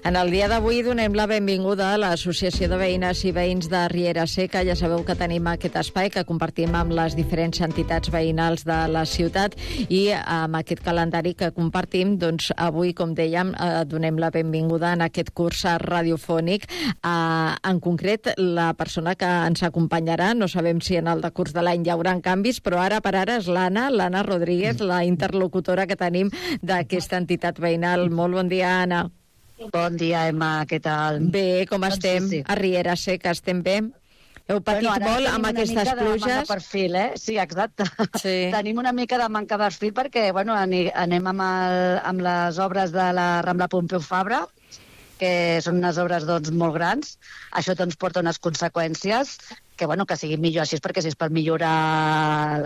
En el dia d'avui donem la benvinguda a l'Associació de Veïnes i Veïns de Riera Seca. Ja sabeu que tenim aquest espai que compartim amb les diferents entitats veïnals de la ciutat i amb aquest calendari que compartim, doncs avui, com dèiem, donem la benvinguda en aquest curs radiofònic. En concret, la persona que ens acompanyarà, no sabem si en el decurs de l'any hi haurà canvis, però ara per ara és l'Anna Rodríguez, la interlocutora que tenim d'aquesta entitat veïnal. Molt bon dia, Anna. Bon dia, Emma, què tal? Bé, com estem? Sí. A Riera Seca estem bé? Heu patit molt amb aquestes pluges? Perfil, Sí, exacte. Sí. Tenim una mica de manca de perfil perquè anem amb les obres de la Rambla Pompeu Fabra, que són unes obres molt grans. Això porta unes conseqüències que sigui millor així, perquè si és per millorar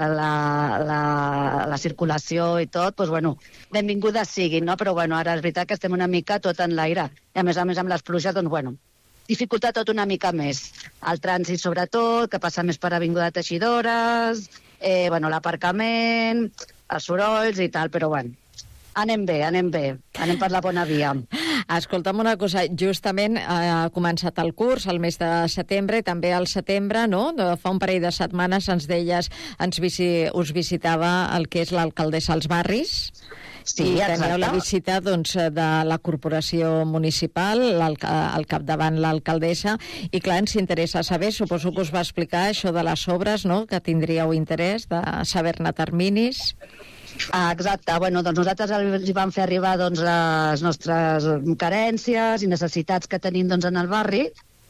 la circulació i tot, benvinguda sigui, no? Però ara és veritat que estem una mica tot en l'aire. I a més amb les pluges, dificulta tot una mica més. El trànsit, sobretot, que passa més per Avinguda Teixidores, l'aparcament, els sorolls i tal, però anem bé, anem per la bona via. Escolta'm una cosa, justament ha començat el curs el mes de setembre i també al setembre, no? Fa un parell de setmanes ens deies, us visitava el que és l'alcaldessa als barris. Sí, i teníeu la visita de la corporació municipal, al capdavant l'alcaldessa, i clar, ens interessa saber, suposo que us va explicar això de les obres, no?, que tindríeu interès de saber-ne terminis. Exacte, nosaltres els vam fer arribar les nostres carències i necessitats que tenim en el barri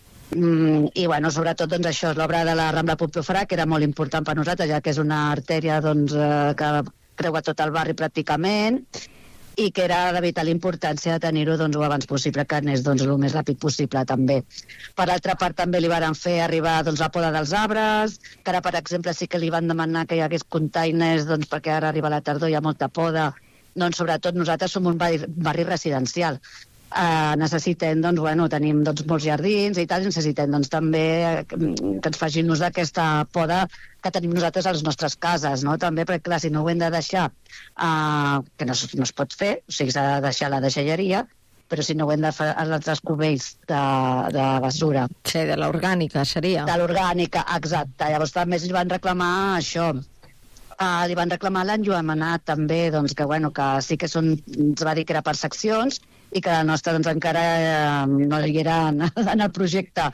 i sobretot això és l'obra de la Rambla Pompeu Fabra, que era molt important per nosaltres, ja que és una artèria que creua tot el barri pràcticament i que era de vital importància de tenir-ho o abans possible, que anés el més ràpid possible també. Per altra part també li van fer arribar la poda dels arbres, que ara per exemple sí que li van demanar que hi hagués containers perquè ara arriba la tardor, hi ha molta poda. Sobretot nosaltres som un barri residencial. Necessitem, tenim molts jardins i tal, i necessitem també que ens facin ús d'aquesta poda que tenim nosaltres a les nostres cases, no? També, perquè clar, si no ho hem de deixar, que no es pot fer, o sigui, s'ha de deixar la deixalleria, però si no ho hem de fer als altres cubells de basura. Sí, de l'orgànica seria. De l'orgànica, exacte. Llavors també li van reclamar això. Li van reclamar l'enllumenat també, que sí que ens va dir que era per seccions i que la nostra encara no hi era en el projecte.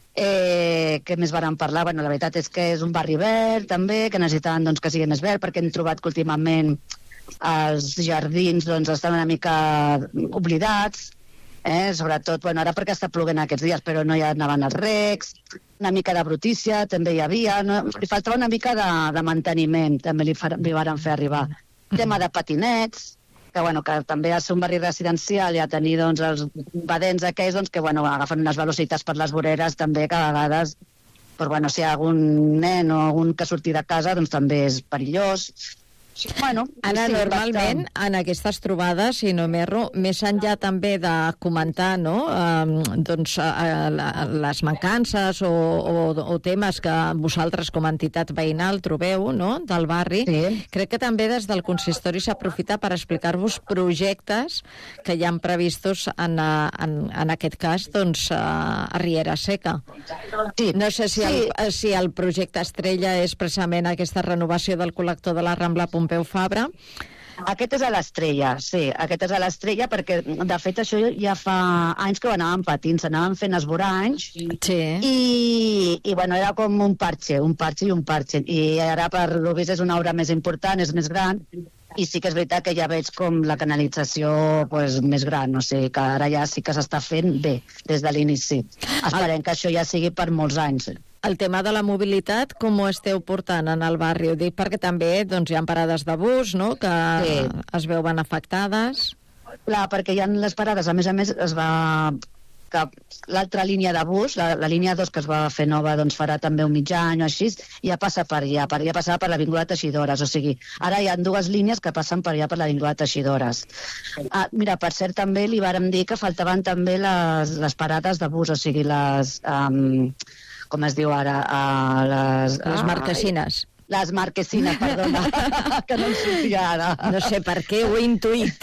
Què més vàrem parlar? La veritat és que és un barri verd també, que necessitaven que sigui més verd, perquè hem trobat que últimament els jardins estan una mica oblidats, sobretot ara perquè està plovent aquests dies, però no hi anaven els recs, una mica de brutícia també hi havia, li faltava una mica de manteniment, també li varen fer arribar. Tema de patinets, que també ha de ser un barri residencial i a tenir els badents aquells que agafen unes velocitats per les voreres també, que a vegades si hi ha algun nen o algun que surti de casa també és perillós. Anna, normalment en aquestes trobades, si no m'erro, més enllà també de comentar les mancances o temes que vosaltres com a entitat veïnal trobeu del barri, crec que també des del consistori s'aprofita per explicar-vos projectes que hi ha previstos en aquest cas a Riera Seca. No sé si el projecte estrella és precisament aquesta renovació del col·lector de la Rambla Pompeu Fabra. Aquest és a l'Estrella, sí, aquest és a l'Estrella perquè, de fet, això ja fa anys que ho anàvem patint, s'anaven fent esvoranys i era com un parche i un parche. I ara, per lo vist, és una obra més important, és més gran, i sí que és veritat que ja veig com la canalització més gran, o sigui que ara ja sí que s'està fent bé, des de l'inici. Esperem que això ja sigui per molts anys. El tema de la mobilitat, com ho esteu portant en el barri? Ho dic perquè també hi ha parades de bus, que es veuen afectades. Clar, perquè hi ha les parades, a més es va... que l'altra línia de bus, la línia 2 que es va fer nova, farà també un mig any o així, ja passa per allà, ja passava per l'Avinguda Teixidores, o sigui, ara hi ha dues línies que passen per allà per l'Avinguda Teixidores. Mira, per cert, també li vàrem dir que faltaven també les parades de bus, o sigui, les... com es diu ara? Les marquesines. Les marquesines, perdona, que no em sortia ara. No sé per què, ho he intuït.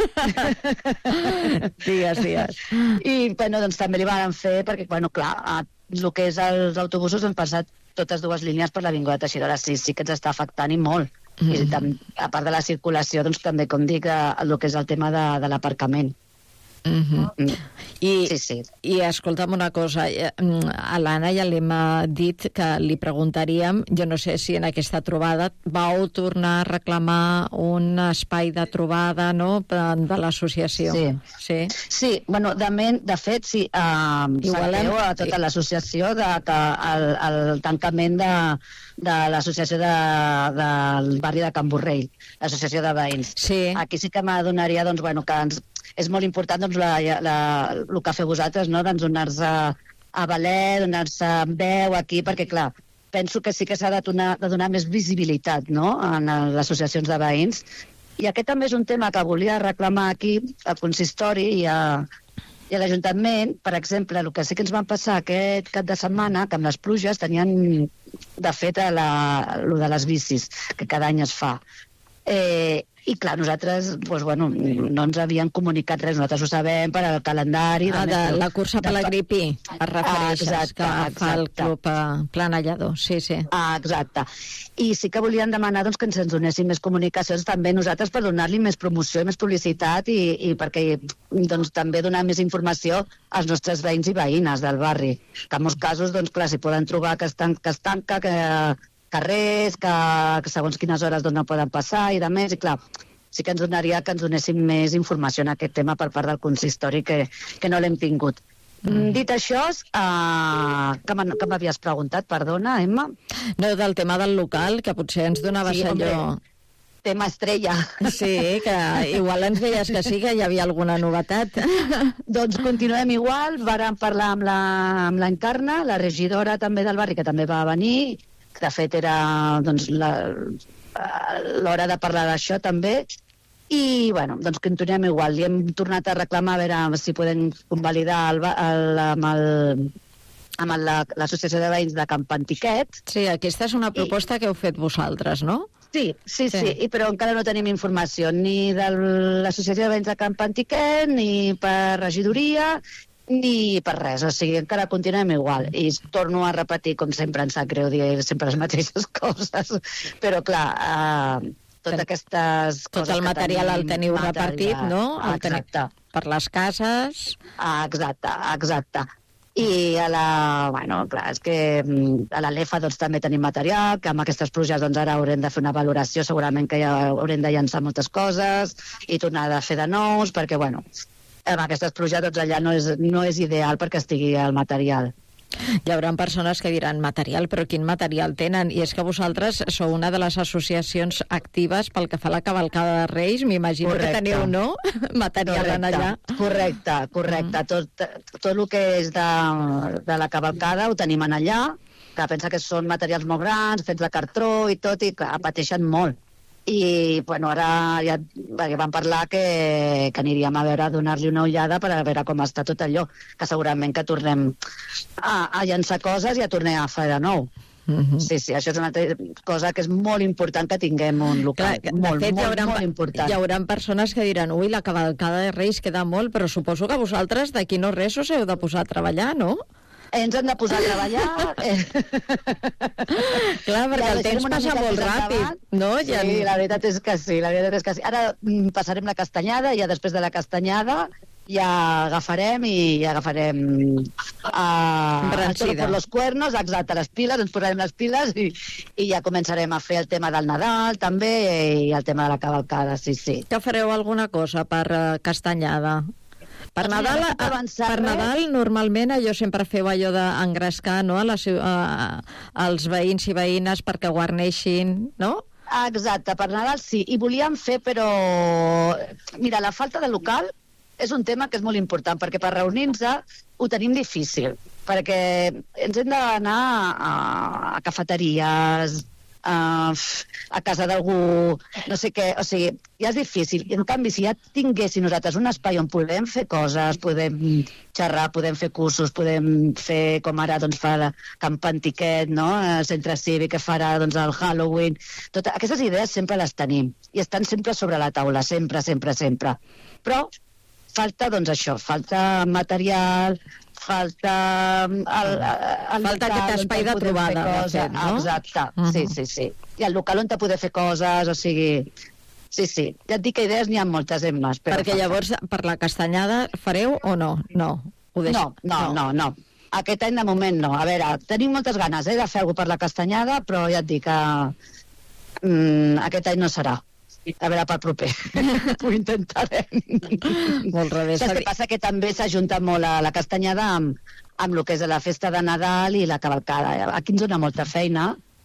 Digues. I, bueno, doncs també li van fer, perquè, bueno, clar, el que és els autobusos han passat totes dues línies per l'Avinguda Teixidora, sí que ens està afectant i molt. I a part de la circulació, doncs també, com dic, el que és el tema de l'aparcament. I escolta'm una cosa, a l'Anna ja li hem dit que li preguntaríem, jo no sé si en aquesta trobada vau tornar a reclamar un espai de trobada, no?, de l'associació. Sí, bueno, de fet, sí, sabeu a tota l'associació que el tancament de l'associació del barri de Can Borrell, l'associació de veïns. Aquí sí que m'adonaria, doncs, bueno, que és molt important, doncs, el que feu vosaltres, no?, doncs, donar-se a valer, donar-se veu aquí, perquè, clar, penso que sí que s'ha de donar més visibilitat, no?, en les associacions de veïns. I aquest també és un tema que volia reclamar aquí, al consistori i a l'Ajuntament. Per exemple, el que sí que ens van passar aquest cap de setmana, que amb les pluges tenien, de fet, el de les bicis, que cada any es fa. I clar, nosaltres, doncs, bueno, no ens havien comunicat res, nosaltres ho sabem per al calendari. De la cursa per la gripi, es refereixes, que fa el club planellador, sí. Exacte. I sí que volien demanar, doncs, que ens donessin més comunicacions també nosaltres per donar-li més promoció i més publicitat i perquè, doncs, també donar més informació als nostres veïns i veïnes del barri, que en molts casos, doncs, clar, s'hi poden trobar que es tanca, que carrers, que segons quines hores no poden passar i de més, i clar, sí que ens donaria que ens donessin més informació en aquest tema per part del consistori, que no l'hem tingut. Dit això, que m'havies preguntat, perdona, Emma? No, del tema del local, que potser ens donaves allò... Tema estrella. Sí, que igual ens deies que sí, que hi havia alguna novetat. Doncs continuem igual, vàrem parlar amb la Encarna, la regidora també del barri, que també va venir. De fet, era, doncs, l'hora de parlar d'això també. I, bueno, doncs continuem igual. Li hem tornat a reclamar a veure si podem convalidar amb l'associació de veïns de Can Pantiquet. Sí, aquesta és una proposta que heu fet vosaltres, no? Sí, però encara no tenim informació ni de l'associació de veïns de Can Pantiquet, ni per regidoria, ni per res, o sigui, encara continuem igual. I torno a repetir, com sempre, em sap greu dir sempre les mateixes coses, però clar, totes aquestes coses... Tot el material el teniu repartit, no? Exacte. Per les cases... Exacte. I bueno, clar, és que a l'Alefa doncs també tenim material, que amb aquestes pluges doncs ara haurem de fer una valoració, segurament que ja haurem de llançar moltes coses i tornar a fer de nous, perquè, bueno, amb aquestes pluges doncs allà no és ideal perquè estigui el material. Hi haurà persones que diran material, però quin material tenen? I és que vosaltres sou una de les associacions actives pel que fa a la cavalcada de Reis, m'imagino que teniu, no?, material en allà. Correcte. Tot el que és de la cavalcada ho tenim en allà, que pensa que són materials molt grans, fets de cartró i tot, i clar, pateixen molt. I, bueno, ara ja vam parlar que aniríem a veure, a donar-li una ullada per a veure com està tot allò, que segurament que tornem a llançar coses i a tornar a fer de nou. Sí, això és una cosa que és molt important que tinguem un local. Molt important. Hi haurà persones que diran, ui, la cavalcada de Reis queda molt, però suposo que vosaltres d'aquí no res us heu de posar a treballar, no? Ens hem de posar a treballar. Clar, perquè el temps passa molt ràpid, no? Sí, la veritat és que sí. Ara passarem la castanyada i ja després de la castanyada ja agafarem Brancida. por los cuernos, exacte, les piles, ens posarem les piles i ja començarem a fer el tema del Nadal també i el tema de la cavalcada, sí. Que fareu alguna cosa per castanyada? Per Nadal, normalment, jo sempre feu allò d'engrescar, no?, als veïns i veïnes perquè guarneixin, no? Exacte, per Nadal sí. I volíem fer, però... Mira, la falta de local és un tema que és molt important, perquè per reunir-nos ho tenim difícil, perquè ens hem d'anar a cafeteries, a casa d'algú, no sé què, o sigui, ja és difícil. En canvi, si ja tinguéssim nosaltres un espai on podem fer coses, podem xerrar, podem fer cursos, podem fer, com ara doncs, fa Camp Antiquet, no? El centre cívic que farà doncs, el Halloween. Aquestes idees sempre les tenim i estan sempre sobre la taula, sempre, sempre, sempre. Però falta, doncs, això, falta material, falta falta aquest espai de trobada, de fet, no? Exacte, sí. I el local on te poder fer coses, o sigui... Sí. Ja et dic que idees n'hi ha moltes, Emma. Perquè llavors, per la castanyada, fareu o no? No, ho deixo. No. Aquest any, de moment, no. A veure, tenim moltes ganes de fer alguna cosa per la castanyada, però ja et dic que aquest any no serà. A veure, per proper. Ho intentarem. Molt rebé. Saps què passa? Que també s'ajunta molt la castanyada amb el que és la festa de Nadal i la cavalcada. Aquí ens dona molta feina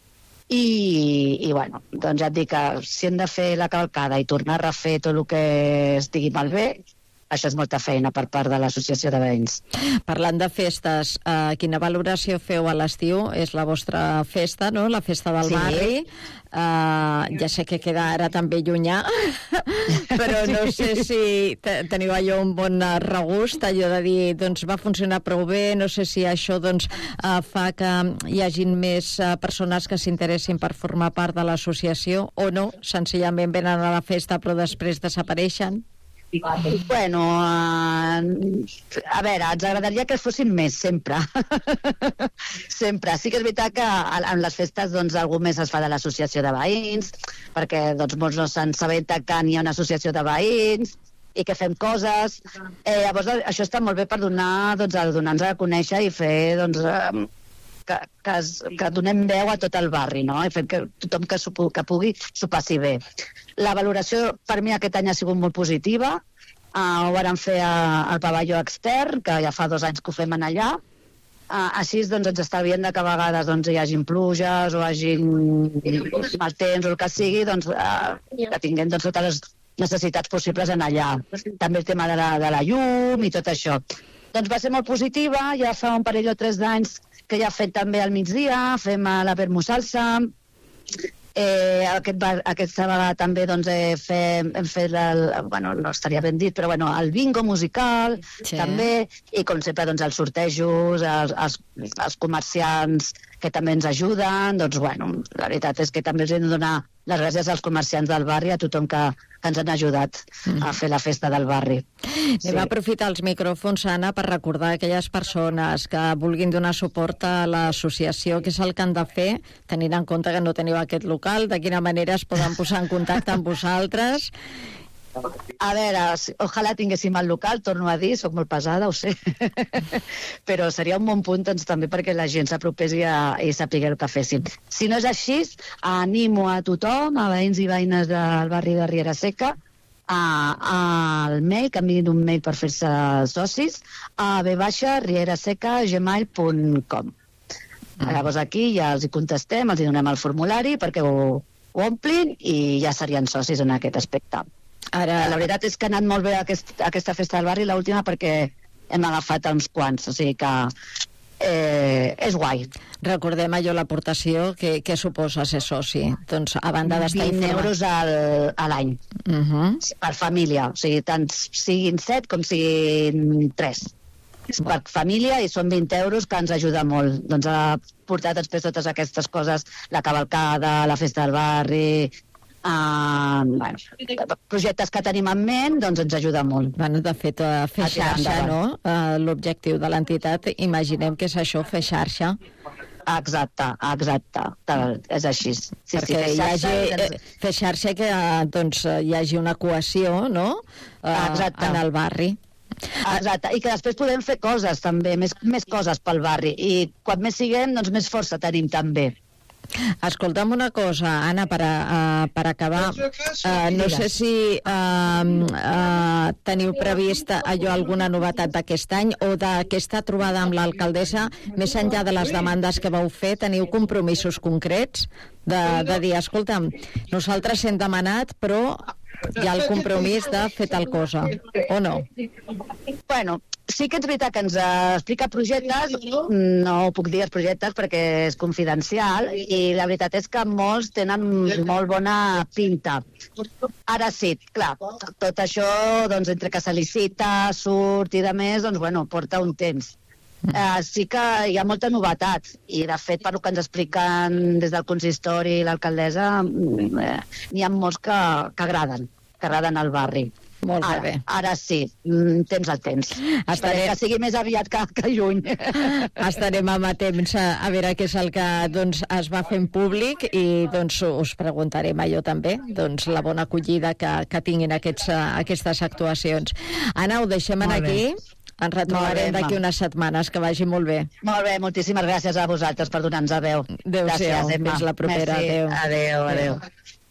i bueno, doncs ja et dic que si hem de fer la cavalcada i tornar a refer tot el que estigui malbé, això és molta feina per part de l'associació de veïns. Parlant de festes, quina valoració feu a l'estiu? És la vostra festa, no? La festa del barri. Ja sé que queda ara també llunyà, però no sé si teniu allò un bon regust, allò de dir, doncs va funcionar prou bé, no sé si això doncs fa que hi hagin més persones que s'interessin per formar part de l'associació o no, senzillament venen a la festa però després desapareixen. Bueno, a veure, ens agradaria que fossin més, sempre. Sempre. Sí que és veritat que en les festes doncs, algú més es fa de l'associació de veïns, perquè doncs, molts no s'han sabut que hi ha una associació de veïns i que fem coses. Llavors, això està molt bé per donar-nos a conèixer i fer doncs, que donem veu a tot el barri, no? I fem que tothom que pugui s'ho passi bé. La valoració per mi aquest any ha sigut molt positiva. Ho vam fer al pavelló extern, que ja fa 2 anys que ho fem allà. Així doncs, ens estalviem que a vegades doncs, hi hagin pluges o hagin mal temps o el que sigui, doncs, que tinguem doncs, totes les necessitats possibles en allà. També el tema de la llum i tot això. Doncs va ser molt positiva, ja fa un parell o 3 d'anys que ja fem també al migdia, fem la vermú salsa. Aquesta vegada també doncs, hem fet bueno, no estaria ben dit, però bueno, el bingo musical, sí. També, i com sempre doncs, els sortejos, els comerciants que també ens ajuden, doncs bueno, la veritat és que també els hem de donar les gràcies als comerciants del barri, a tothom que ens han ajudat a fer la festa del barri. Anem a aprofitar els micròfons, Anna, per recordar a aquelles persones que vulguin donar suport a l'associació, què és el que han de fer, tenint en compte que no teniu aquest local, de quina manera es poden posar en contacte amb vosaltres. A veure, ojalà tinguéssim el local, torno a dir, soc molt pesada, ho sé, però seria un bon punt doncs, també perquè la gent s'apropés i sàpiga el que féssim. Si no és així, animo a tothom, a veïns i veïnes del barri de Riera Seca, al mail, que enviïn un mail per fer-se socis, a rieraseca@gmail.com. Llavors aquí ja els hi contestem, els hi donem el formulari perquè ho omplin i ja serien socis en aquest aspecte. Ara... La veritat és que ha anat molt bé aquesta festa del barri, l'última, perquè hem agafat uns quants, o sigui que és guai. Recordem allò, l'aportació, què suposa ser soci? Doncs, a banda d'estar 20 euros a l'any, per família, o sigui, tant siguin 7 com siguin 3. Per família, i són 20 euros que ens ajuda molt. Doncs a portar després totes aquestes coses, la cavalcada, la festa del barri... bueno, projectes que tenim en ment, doncs ens ajuda molt. Bueno, de fet, fer xarxa, no? L'objectiu de l'entitat, imaginem que és això, fer xarxa. Exacte, és així. Perquè fer xarxa que doncs, hi hagi una cohesió, no?, en el barri. Exacte, i que després podem fer coses també, més coses pel barri, i quan més siguem, doncs més força tenim també. Escolta'm una cosa, Anna, per acabar, no sé si teniu previst alguna novetat d'aquest any o d'aquesta trobada amb l'alcaldessa, més enllà de les demandes que vau fer, teniu compromisos concrets de dir, escolta'm, nosaltres hem demanat, però hi ha el compromís de fer tal cosa, o no? Bueno, Sí que és veritat que ens explica projectes, no puc dir els projectes perquè és confidencial, i la veritat és que molts tenen molt bona pinta. Ara sí, clar, tot això, doncs, entre que se licita, surt i de més, doncs, bueno, porta un temps. Sí que hi ha molta novetat, i de fet, per el que ens expliquen des del consistori i l'alcaldessa, n'hi ha molts que agraden al barri. Molt bé. Ara sí, temps al temps. Estarem... Que sigui més aviat que lluny. Estarem amatent a veure què és el que doncs, es va fent públic, i doncs, us preguntarem allò també, doncs, la bona acollida que tinguin aquestes actuacions. Anna, ho deixem aquí. Ens retrobarem d'aquí unes setmanes. Que vagi molt bé. Molt bé, moltíssimes gràcies a vosaltres per donar-nos la veu. Adéu-siau, fins la propera. Adéu. Adéu.